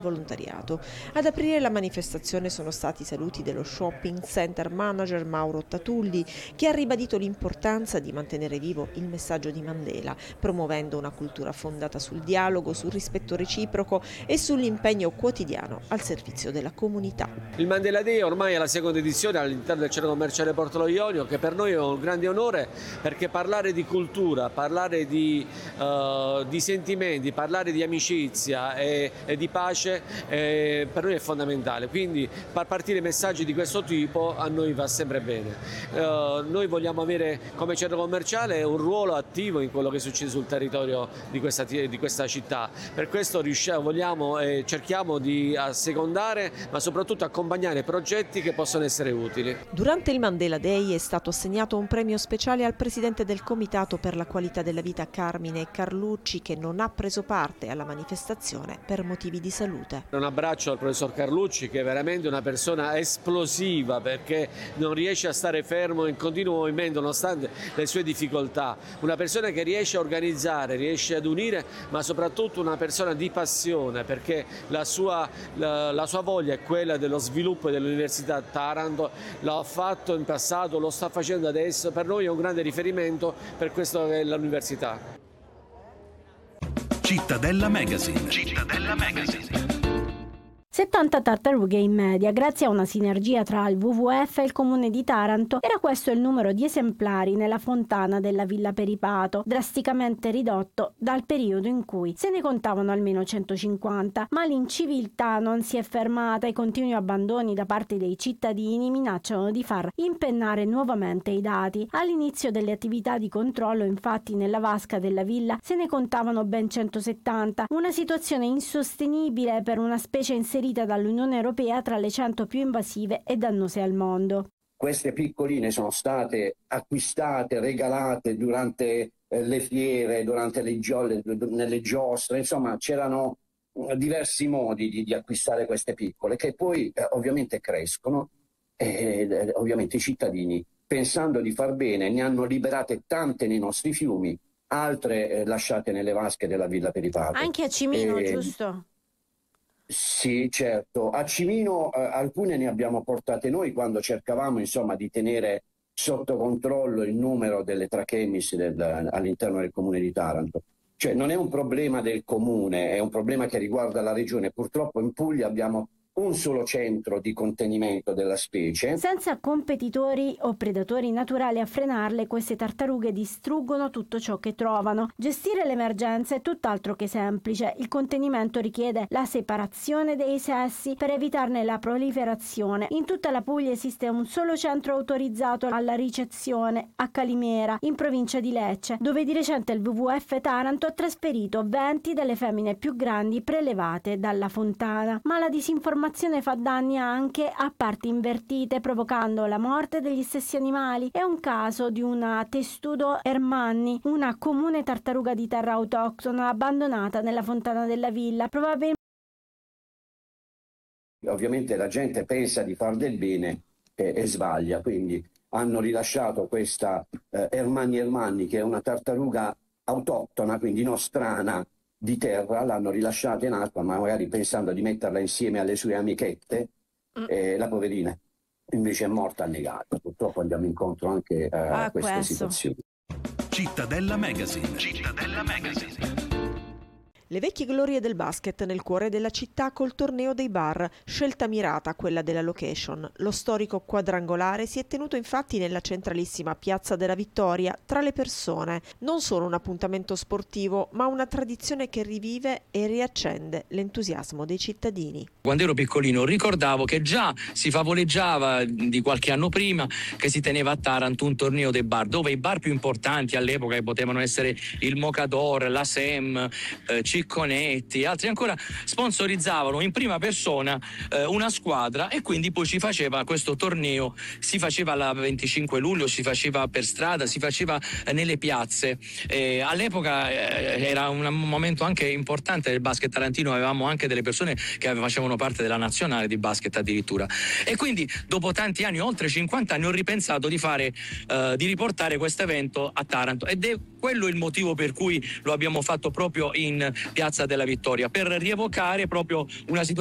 volontariato. Ad aprire la manifestazione sono stati i saluti dello shopping center manager Mauro Tatulli, che ha ribadito l'importanza di mantenere vivo il messaggio di Mandela, promuovendo una cultura fondata sul dialogo, sul rispetto reciproco e sull'impegno quotidiano al servizio della comunità. Il Mandela Day ormai è la seconda edizione all'interno del centro commerciale Portolo Ionio, che per noi è un grande onore, perché parlare di cultura, parlare di sentimenti, parlare di amicizia e di pace per noi è fondamentale, quindi far partire messaggi di questo tipo a noi va sempre bene. Noi vogliamo avere come centro commerciale un ruolo attivo in quello che succede sul territorio di questa città, per questo vogliamo e cerchiamo di assecondare ma soprattutto accompagnare progetti che possono essere utili. Durante il Mandela Day è stato assegnato un premio speciale al presidente del Comitato per la qualità della vita Carmine Carlucci, che non ha preso parte alla manifestazione per motivi di salute. Un abbraccio al professor Carlucci, che è veramente una persona esplosiva, perché non riesce a stare fermo in continuo movimento nonostante le sue difficoltà, una persona che riesce a organizzare, riesce ad unire, ma soprattutto una persona di passione, perché la sua voglia è quella dello sviluppo dell'Università Taranto, l'ha fatto in passato, lo sta facendo adesso, per noi è un grande riferimento per questo che è l'università. Cittadella Magazine. Cittadella Magazine. 70 tartarughe in media. Grazie a una sinergia tra il WWF e il comune di Taranto, era questo il numero di esemplari nella fontana della Villa Peripato, drasticamente ridotto dal periodo in cui se ne contavano almeno 150. Ma l'inciviltà non si è fermata e i continui abbandoni da parte dei cittadini minacciano di far impennare nuovamente i dati. All'inizio delle attività di controllo, infatti, nella vasca della villa se ne contavano ben 170, una situazione insostenibile per una specie inserita dall'Unione Europea tra le 100 più invasive e dannose al mondo. Queste piccoline sono state acquistate, regalate durante le fiere, durante nelle giostre, insomma c'erano diversi modi di acquistare queste piccole, che poi ovviamente crescono e ovviamente i cittadini, pensando di far bene, ne hanno liberate tante nei nostri fiumi, altre lasciate nelle vasche della Villa Peripato. Anche a Cimino, giusto? Sì, certo. A Cimino alcune ne abbiamo portate noi quando cercavamo, insomma, di tenere sotto controllo il numero delle trachemis all'interno del comune di Taranto. Cioè non è un problema del comune, è un problema che riguarda la regione. Purtroppo in Puglia abbiamo un solo centro di contenimento della specie. Senza competitori o predatori naturali a frenarle, queste tartarughe distruggono tutto ciò che trovano. Gestire l'emergenza è tutt'altro che semplice. Il contenimento richiede la separazione dei sessi per evitarne la proliferazione. In tutta la Puglia esiste un solo centro autorizzato alla ricezione, a Calimera, in provincia di Lecce, dove di recente il WWF Taranto ha trasferito 20 delle femmine più grandi prelevate dalla fontana. Ma la disinformazione fa danni anche a parti invertite, provocando la morte degli stessi animali. È un caso di una Testudo ermanni, una comune tartaruga di terra autoctona abbandonata nella fontana della villa. Probabilmente ovviamente la gente pensa di far del bene e sbaglia, quindi hanno rilasciato questa ermanni, che è una tartaruga autoctona, quindi nostrana, di terra, l'hanno rilasciata in acqua, ma magari pensando di metterla insieme alle sue amichette, la poverina invece è morta annegata. Purtroppo andiamo incontro anche a queste situazioni. Cittadella Magazine. Cittadella Magazine. Le vecchie glorie del basket nel cuore della città col torneo dei bar, scelta mirata quella della location. Lo storico quadrangolare si è tenuto infatti nella centralissima Piazza della Vittoria, tra le persone. Non solo un appuntamento sportivo, ma una tradizione che rivive e riaccende l'entusiasmo dei cittadini. Quando ero piccolino ricordavo che già si favoleggiava di qualche anno prima che si teneva a Taranto un torneo dei bar, dove i bar più importanti all'epoca, che potevano essere il Mocador, la Sem, Cicconetti, altri ancora, sponsorizzavano in prima persona una squadra, e quindi poi ci faceva questo torneo, si faceva il 25 luglio, si faceva per strada, si faceva nelle piazze. All'epoca era un momento anche importante del basket tarantino, avevamo anche delle persone che facevano parte della nazionale di basket addirittura, e quindi dopo tanti anni, oltre 50 anni, ho ripensato di riportare questo evento a Taranto, ed è quello il motivo per cui lo abbiamo fatto proprio in Piazza della Vittoria, per rievocare proprio una situazione